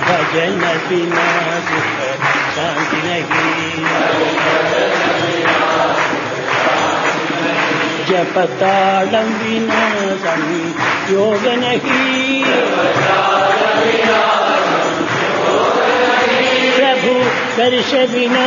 भजन बिना सुख शांति नहीं, जप ताड़म बिना संयोग नहीं, प्रभु दर्श बिना